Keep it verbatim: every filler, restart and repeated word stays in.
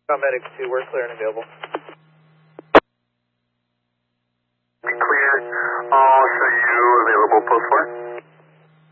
Medics two, we're clear and available. Clear. I'll show you available post four.